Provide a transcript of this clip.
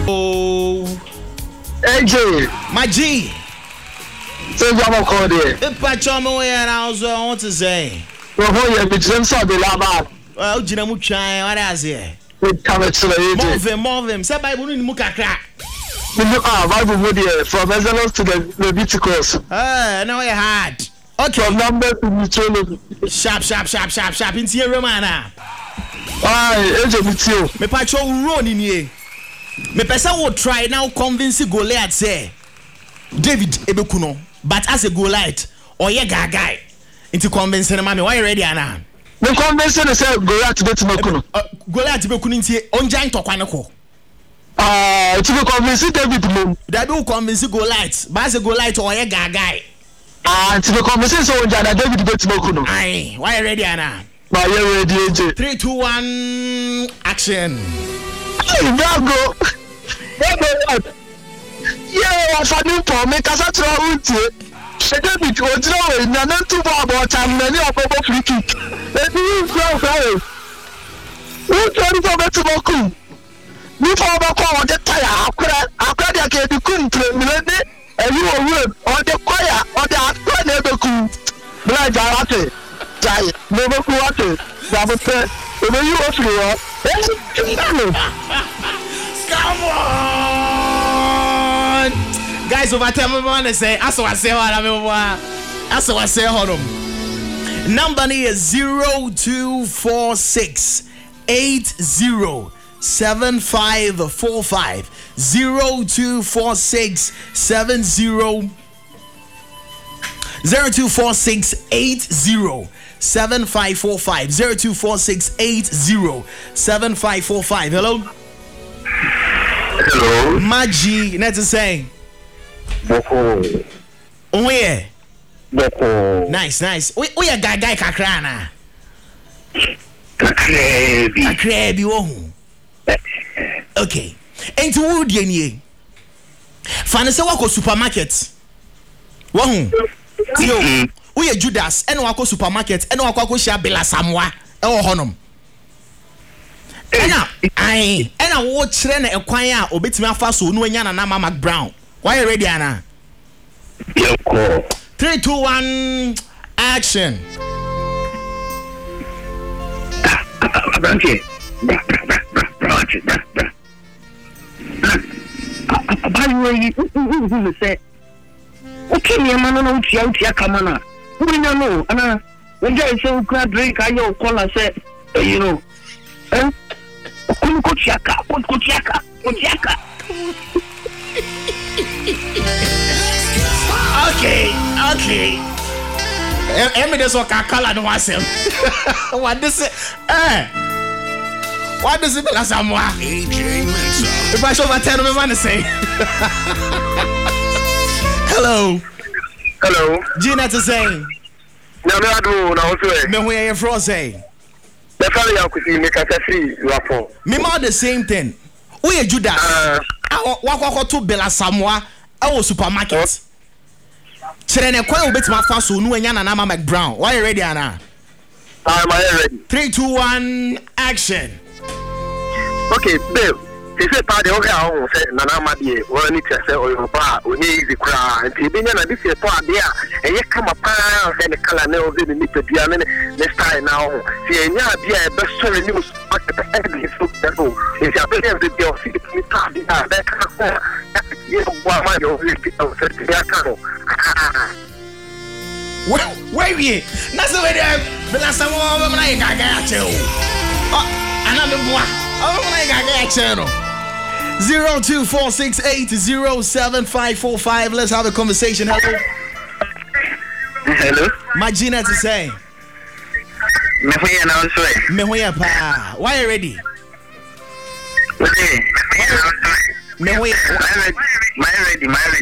Oh, AJ, my G. So you have a call there. If I come away and I want to say, well, you be James of the lava. well, Jinamu Chai, what is it? We come to the More of them. Say by Buni Mukaka. Bible Moody from Exodus to the Leviticus. No, I had. Okay. From number to Michelle. Sharp. Into your Romana. AJ, with you. Me pacho run in here. Me person will try now convince Goliath say David Ebekuno, but as a Goliath or ye guy into convincing him. Why you ready Anna? The convention is Goliath to Bekuno. Goliath Ebekuno into on giant to Kwanako. To be convinced David Moon. That will convince Goliath, but as a Goliath or ye guy. To be convinced so that David Bekuno. Aye, why you ready Anna? Why you ready AJ? 3, 2, 1, action. Go. Yeah, I found you for me because I try to. David, what's wrong? Now, not too far about many of our free kick. Let me go. Who told you about to Boku? You for about call the tire. I could get the country, and you will on the choir or the outcry never cool. Blind Jarate. Never cool at it. Saboteur. When you are free, come on, guys. Over time, we want to say, "As I say, hold on." Number is 0246 807545 0246 807545 0246 807545. Hello. Hello. Maji, let's say. Boko. Oh yeah. Boko. Nice. We are guy kakrana. Kakrebi. Oh. Okay. Ain't wood ye. Fanasa wako supermarket. Wahoo. Yo. We are Judas and wako supermarket and wako share Bella Samwa. Honum. And I watch Rena a choir or bit me fast so no yana na Mama Brown. Why you ready, Anna? 3, 2, 1, action. Okay, man, no, come on. Who know? And when there is so drink, I know, call and say, you know, Kuchaka. Okay. Emi this one can call and was him. What does it? What does it mean, Samoa? AJ Mensa. If I show my 10, I'm going to say. Hello. Gina to say. No, I do now. Me who are you from say? The family I could see make a see you are for. Me more the same thing. We are Judas. Walk to Bella Samoa. Our supermarket. Chere kwa obet ma fa so nu anya na na Mama Brown. Why you ready Anna? I'm ready. 3, 2, 1, action. Okay, babe. She said party okay how say na na ma die. We need to say o ba o ni easy kra. Nti bi nya na this year to ade a eye kama pa say the color na o be ni pedua ne style now. See nya bia e be so ni so so. If you have the deal see the party na be ka ko. You wa ma yo o say bia ka no. Wait we. Na so we dey Bella Samoa we na e gaga ya che o. Ana me boa. Oh my God, 0246807545. Let's have a conversation. Hello. Magina to say. Me pa. Why are you ready? My ready.